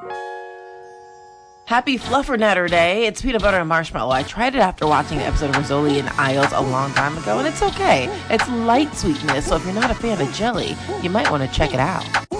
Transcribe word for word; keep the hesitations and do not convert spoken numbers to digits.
Happy Fluffernutter Day. It's peanut butter and marshmallow. I tried it after watching an episode of Rizzoli and Isles a long time ago, and it's okay. It's light sweetness, so if you're not a fan of jelly, you might want to check it out.